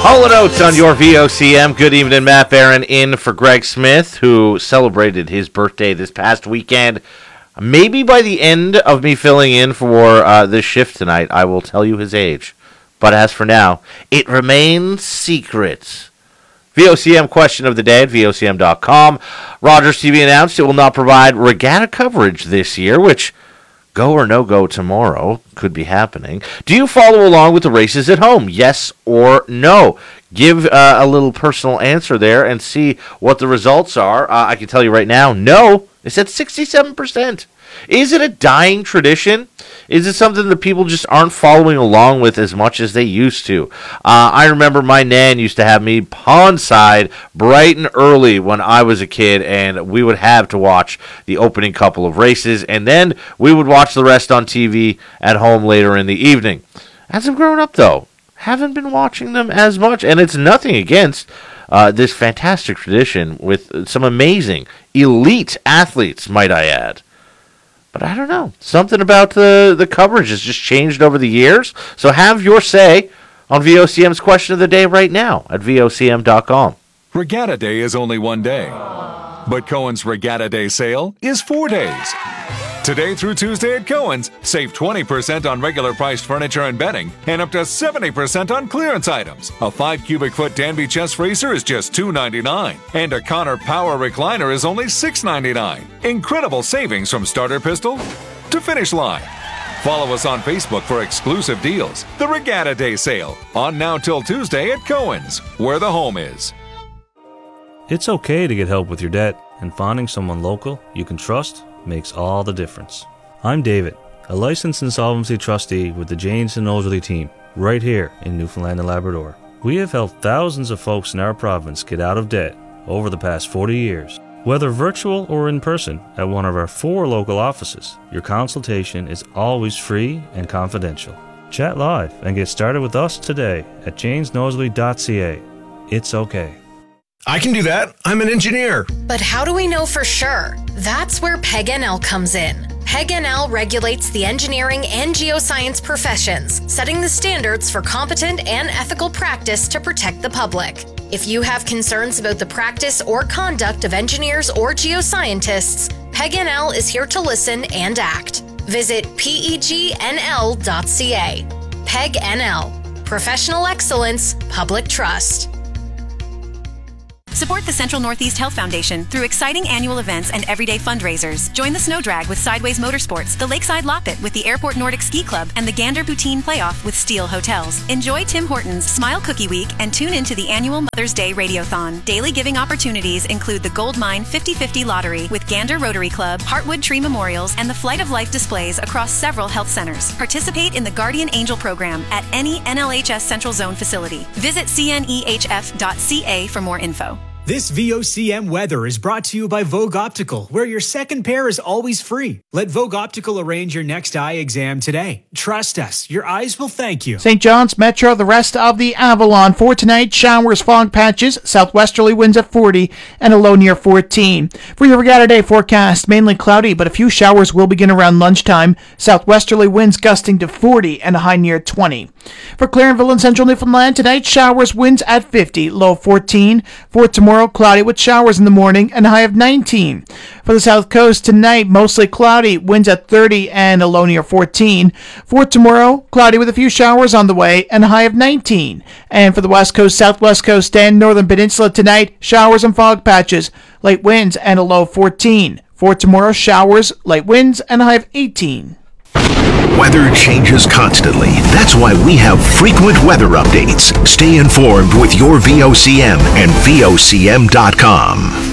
Hall & Oates on your VOCM. Good evening, Matt Barron in for Greg Smith, who celebrated his birthday this past weekend. Maybe by the end of me filling in for this shift tonight, I will tell you his age. But as for now, it remains secret. VOCM question of the day at VOCM.com. Rogers TV announced it will not provide regatta coverage this year, which, go or no go tomorrow, could be happening. Do you follow along with the races at home? Yes or no? Give a little personal answer there and see what the results are. I can tell you right now, no. It's at 67%. Is it a dying tradition? Is it something that people just aren't following along with as much as they used to? I remember my nan used to have me pondside bright and early when I was a kid, and we would have to watch the opening couple of races, and then we would watch the rest on TV at home later in the evening. As I've grown up, though, haven't been watching them as much, and it's nothing against this fantastic tradition with some amazing, elite athletes, might I add. But I don't know. Something about the coverage has just changed over the years. So have your say on VOCM's question of the day right now at VOCM.com. Regatta Day is only one day, but Cohen's Regatta Day sale is 4 days. Today through Tuesday at Cohen's, save 20% on regular priced furniture and bedding and up to 70% on clearance items. A 5 cubic foot Danby chest racer is just $2.99, and a Connor Power recliner is only $6.99. Incredible savings from starter pistol to finish line. Follow us on Facebook for exclusive deals. The Regatta Day sale, on now till Tuesday at Cohen's, where the home is. It's okay to get help with your debt, and finding someone local you can trust makes all the difference. I'm David, a licensed insolvency trustee with the Janes and Nosworthy team, right here in Newfoundland and Labrador. We have helped thousands of folks in our province get out of debt over the past 40 years. Whether virtual or in person at one of our 4 local offices, your consultation is always free and confidential. Chat live and get started with us today at janesnosworthy.ca. It's okay. I can do that. I'm an engineer. But how do we know for sure? That's where PEG-NL comes in. PEG-NL regulates the engineering and geoscience professions, setting the standards for competent and ethical practice to protect the public. If you have concerns about the practice or conduct of engineers or geoscientists, PEG-NL is here to listen and act. Visit pegnl.ca. PEG-NL. Professional excellence, public trust. Support the Central Northeast Health Foundation through exciting annual events and everyday fundraisers. Join the Snow Drag with Sideways Motorsports, the Lakeside Loppet with the Airport Nordic Ski Club, and the Gander Poutine Playoff with Steel Hotels. Enjoy Tim Hortons Smile Cookie Week and tune into the annual Mother's Day Radiothon. Daily giving opportunities include the Gold Mine 50/50 Lottery with Gander Rotary Club, Heartwood Tree Memorials, and the Flight of Life displays across several health centers. Participate in the Guardian Angel program at any NLHS Central Zone facility. Visit cnehf.ca for more info. This VOCM weather is brought to you by Vogue Optical, where your second pair is always free. Let Vogue Optical arrange your next eye exam today. Trust us, your eyes will thank you. St. John's Metro, the rest of the Avalon. For tonight, showers, fog patches, southwesterly winds at 40, and a low near 14. For your Regatta Day forecast, mainly cloudy, but a few showers will begin around lunchtime. Southwesterly winds gusting to 40, and a high near 20. For Clarenville and Central Newfoundland, tonight, showers, winds at 50, low 14. For tomorrow, cloudy with showers in the morning and a high of 19. For the South Coast tonight, mostly cloudy, winds at 30 and a low near 14. For tomorrow, cloudy with a few showers on the way and a high of 19. And for the West Coast, Southwest Coast, and Northern Peninsula tonight, showers and fog patches, light winds and a low 14. For tomorrow, showers, light winds, and a high of 18. Weather changes constantly. That's why we have frequent weather updates. Stay informed with your VOCM and VOCM.com.